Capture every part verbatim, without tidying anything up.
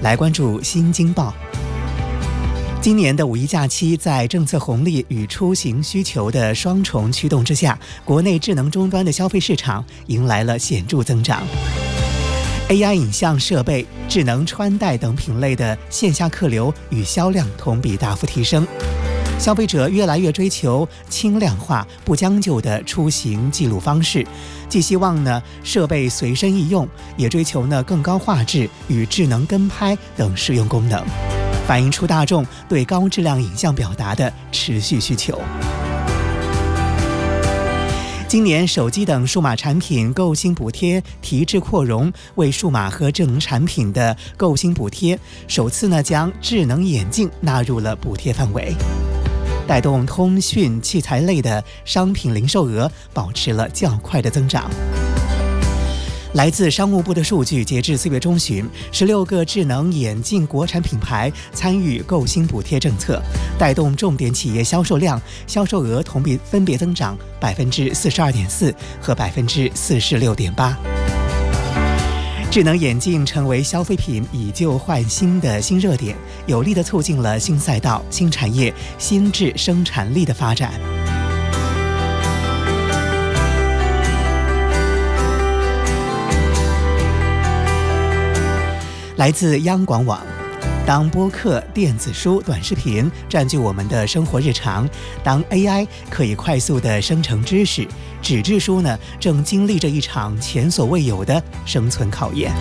来关注新京报。今年的五一假期，在政策红利与出行需求的双重驱动之下，国内智能终端的消费市场迎来了显著增长。A I 影像设备、智能穿戴等品类的线下客流与销量同比大幅提升。消费者越来越追求轻量化、不将就的出行记录方式，既希望呢设备随身易用，也追求呢更高画质与智能跟拍等实用功能，反映出大众对高质量影像表达的持续需求。今年手机等数码产品购新补贴提质扩容，为数码和智能产品的购新补贴首次呢将智能眼镜纳入了补贴范围，带动通讯器材类的商品零售额保持了较快的增长。来自商务部的数据，截至四月中旬，十六个智能眼镜国产品牌参与购新补贴政策，带动重点企业销售量、销售额同比分别增长百分之四十二点四和百分之四十六点八。智能眼镜成为消费品以旧换新的新热点，有力地促进了新赛道、新产业、新质生产力的发展。来自央广网，当播客、电子书、短视频占据我们的生活日常，当 A I 可以快速地生成知识，纸质书呢正经历着一场前所未有的生存考验。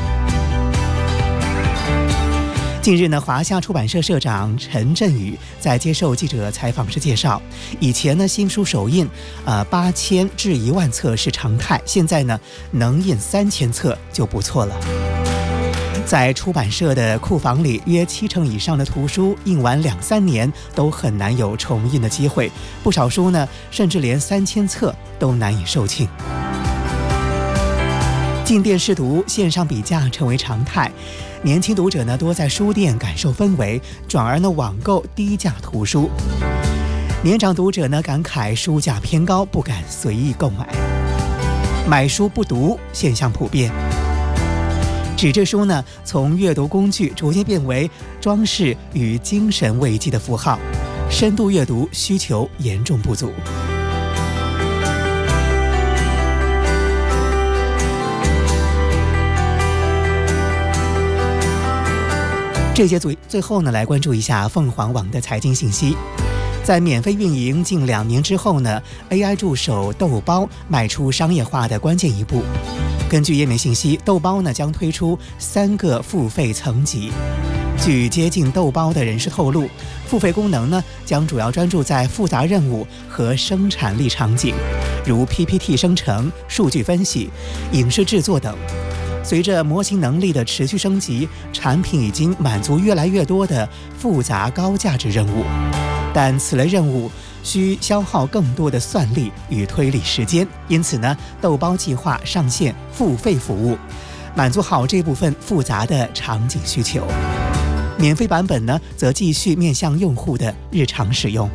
近日呢，华夏出版社社长陈振宇在接受记者采访时介绍，以前呢新书首印呃八千至一万册是常态，现在呢能印三千册就不错了。在出版社的库房里，约七成以上的图书印完两三年都很难有重印的机会，不少书呢，甚至连三千册都难以售罄。进店试读、线上比价成为常态，年轻读者呢多在书店感受氛围，转而呢网购低价图书。年长读者呢感慨书价偏高，不敢随意购买。买书不读现象普遍。纸质书呢，从阅读工具逐渐变为装饰与精神慰藉的符号，深度阅读需求严重不足。这节最最后呢，来关注一下凤凰网的财经信息。在免费运营近两年之后呢 ，A I 助手豆包迈出商业化的关键一步。根据页面信息，豆包呢将推出三个付费层级。据接近豆包的人士透露，付费功能呢将主要专注在复杂任务和生产力场景，如 P P T 生成、数据分析、影视制作等。随着模型能力的持续升级，产品已经满足越来越多的复杂高价值任务，但此类任务需消耗更多的算力与推理时间，因此呢，豆包计划上线付费服务，满足好这部分复杂的场景需求。免费版本呢，则继续面向用户的日常使用。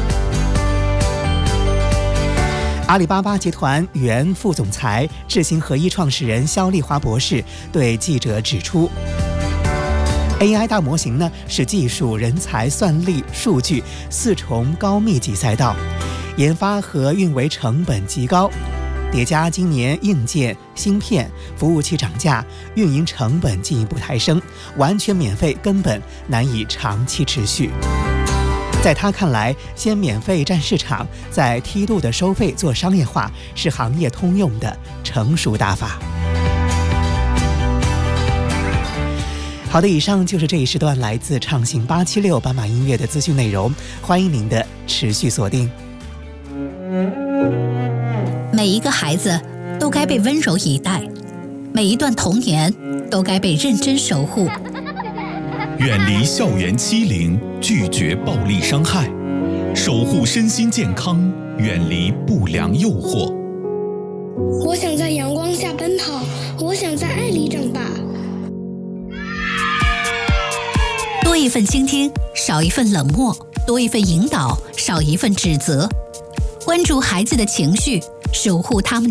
阿里巴巴集团原副总裁、智行合一创始人肖丽华博士对记者指出， A I 大模型呢是技术、人才、算力、数据四重高密集赛道，研发和运维成本极高，叠加今年硬件、芯片、服务器涨价，运营成本进一步抬升，完全免费根本难以长期持续。在他看来，先免费占市场，再梯度的收费做商业化，是行业通用的成熟打法。好的，以上就是这一时段来自畅行八七六斑马音乐的资讯内容，欢迎您的持续锁定。 每一个孩子都该被温柔以待，每一段童年都该被认真守护。 远离校园欺凌，拒绝暴力伤害，守护身心健康，远离不良诱惑。 我想在阳光下奔跑，我想在爱里长大。 多一份倾听，少一份冷漠；多一份引导，少一份指责。关注孩子的情绪，守护他们